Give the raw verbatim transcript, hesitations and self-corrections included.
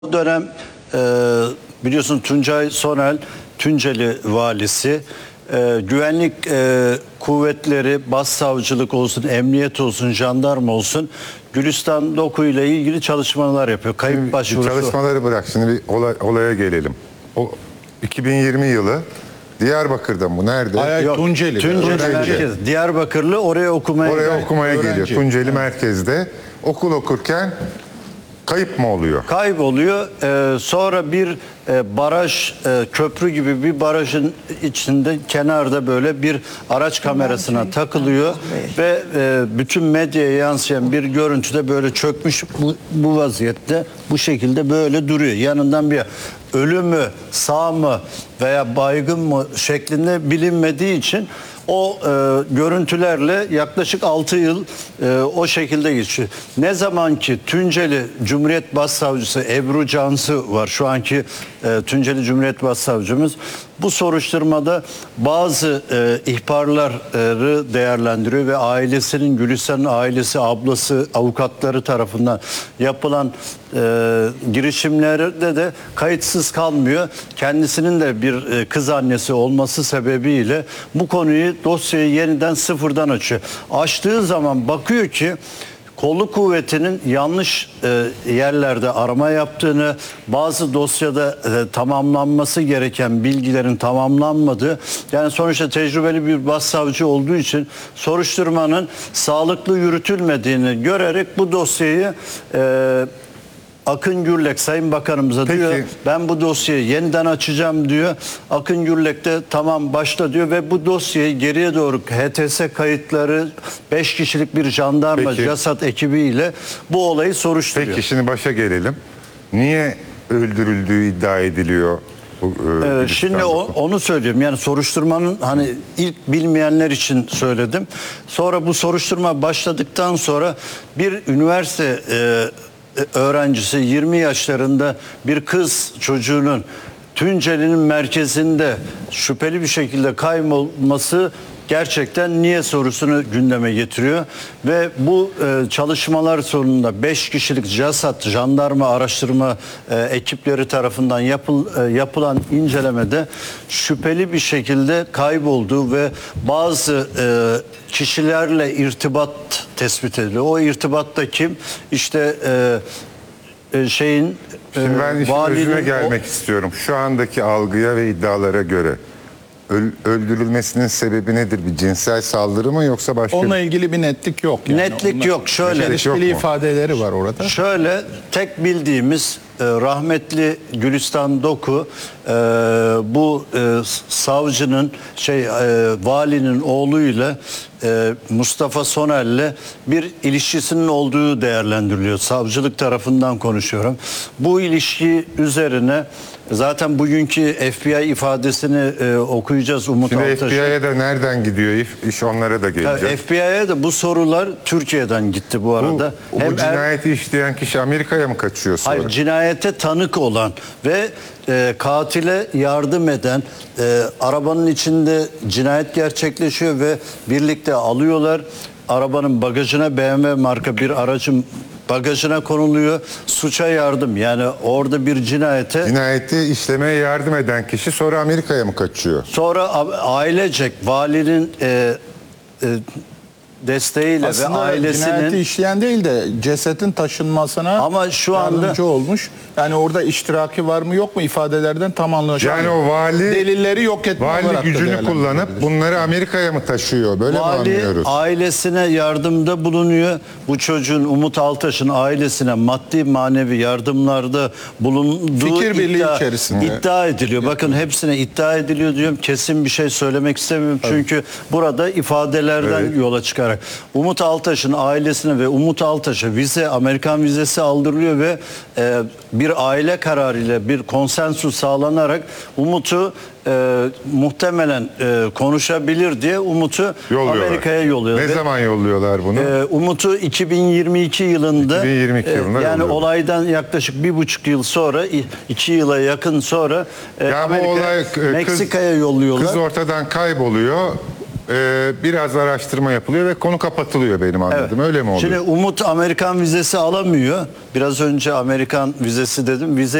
Bu dönem e, biliyorsun Tuncay Sonel, Tunceli valisi, e, güvenlik e, kuvvetleri, başsavcılık olsun, emniyet olsun, jandarma olsun, Gülistan Doku ile ilgili çalışmalar yapıyor. Kayıp Şimdi başvurusu. Çalışmaları bırak. Şimdi bir olay, olaya gelelim. O iki bin yirmi yılı Diyarbakır'da mı? Nerede? Hayır, Yok, Tunceli. Tunceli Tunceli. merkez. Diyarbakırlı oraya okumaya Oraya gel- okumaya öğrenci. geliyor. Tunceli merkezde. Okul okurken kayıp mı oluyor? kayboluyor. Ee, sonra bir e, baraj, e, köprü gibi bir barajın içinde kenarda böyle bir araç kamerasına takılıyor ve e, bütün medyaya yansıyan bir görüntüde böyle çökmüş bu, bu vaziyette bu şekilde böyle duruyor. Yanından bir ölü mü, sağ mı veya baygın mı şeklinde bilinmediği için o e, görüntülerle yaklaşık altı yıl e, o şekilde geçiyor. Ne zaman ki Tunceli Cumhuriyet Başsavcısı Ebru Cansı var, şu anki e, Tunceli Cumhuriyet Başsavcımız, bu soruşturmada bazı e, ihbarları değerlendiriyor ve ailesinin, Gülistan'ın ailesi, ablası, avukatları tarafından yapılan e, girişimlerde de kayıtsız kalmıyor. Kendisinin de bir e, kız annesi olması sebebiyle bu konuyu, dosyayı yeniden sıfırdan açıyor. Açtığı zaman bakıyor ki kolluk kuvvetinin yanlış e, yerlerde arama yaptığını, bazı dosyada e, tamamlanması gereken bilgilerin tamamlanmadığı, yani sonuçta tecrübeli bir başsavcı olduğu için soruşturmanın sağlıklı yürütülmediğini görerek bu dosyayı e, Akın Gürlek Sayın Bakanımıza Peki. diyor, ben bu dosyayı yeniden açacağım diyor. Akın Gürlek de tamam başla diyor ve bu dosyayı geriye doğru H T S kayıtları, beş kişilik bir jandarma Peki. CASAT ekibiyle bu olayı soruşturuyor. Peki şimdi başa gelelim. Niye öldürüldüğü iddia ediliyor? Bu, e, Ee, Gülistan'da? şimdi o, onu söylüyorum. Yani soruşturmanın hani ilk bilmeyenler için söyledim. Sonra bu soruşturma başladıktan sonra bir üniversite e, öğrencisi, yirmi yaşlarında bir kız çocuğunun Tunceli'nin merkezinde şüpheli bir şekilde kaybolması gerçekten niye sorusunu gündeme getiriyor ve bu e, çalışmalar sonunda beş kişilik CASAT jandarma araştırma e, ekipleri tarafından yapıl, e, yapılan incelemede şüpheli bir şekilde kaybolduğu ve bazı e, kişilerle irtibat tespit ediliyor. O irtibatta kim? İşte e, e, şeyin Şimdi ben e, işin valinin özüne o- gelmek istiyorum. Şu andaki algıya ve iddialara göre öl- öldürülmesinin sebebi nedir? Bir cinsel saldırı mı yoksa başka Onunla bir... ilgili bir netlik yok. Yani. Netlik Onunla- yok. Şöyle- Çelişkili Yok mu? ifadeleri var orada. Şöyle, tek bildiğimiz e, rahmetli Gülistan Doku e, bu e, savcının şey e, valinin oğluyla e, Mustafa Sonel'le bir ilişkisinin olduğu değerlendiriliyor. Savcılık tarafından konuşuyorum. Bu ilişki üzerine zaten bugünkü F B I ifadesini e, okuyacağız Umut Şimdi Altaş'ın. F B I'ye de nereden gidiyor iş? İş onlara da gelecek. Ya F B I'ye de bu sorular Türkiye'den gitti bu bu, arada. bu Hem er- cinayeti işleyen kişi Amerika'ya mı kaçıyor sonra? Hayır, cinayete tanık olan ve e, katile yardım eden, e, arabanın içinde cinayet gerçekleşiyor ve birlikte alıyorlar. Arabanın bagajına B M W marka bir aracın bagajına konuluyor. Suça yardım, yani orada bir cinayete. Cinayeti işlemeye yardım eden kişi sonra Amerika'ya mı kaçıyor? Sonra a- ailecek valinin e, e, desteğiyle Aslında ve ailesinin. cinayeti işleyen değil de cesetin taşınmasına Ama şu anda- yardımcı olmuş. Yani orada iştiraki var mı yok mu ifadelerden tam anlaşılmıyor. Yani o vali delilleri yok etme vali olarak da gücünü kullanıp değerlendirilebilir. bunları Amerika'ya mı taşıyor? Böyle mi Vali anlıyoruz? ailesine yardımda bulunuyor. Bu çocuğun, Umut Altaş'ın ailesine maddi manevi yardımlarda bulunduğu Fikir birliği iddia, içerisinde. iddia ediliyor. Bakın hepsine iddia ediliyor diyorum. Kesin bir şey söylemek istemiyorum. Çünkü burada ifadelerden Evet. yola çıkarak Umut Altaş'ın ailesine ve Umut Altaş'a vize, Amerikan vizesi aldırılıyor ve e, bir aile kararıyla bir konsensus sağlanarak Umut'u e, muhtemelen e, konuşabilir diye Umut'u Yolluyorlar. Amerika'ya yolluyorlar. Ne Ve, zaman yolluyorlar bunu? e, Umut'u iki bin yirmi iki yılında iki bin yirmi iki e, yılında yani yolluyor. olaydan yaklaşık bir buçuk yıl sonra, i- iki yıla yakın sonra e, Ya bu Amerika, olay, e, kız- Meksika'ya yolluyorlar. Kız ortadan kayboluyor. e, biraz araştırma yapılıyor ve konu kapatılıyor benim anladığım. Öyle mi oluyor? Şimdi Umut Amerikan vizesi alamıyor. Biraz önce Amerikan vizesi dedim. Vize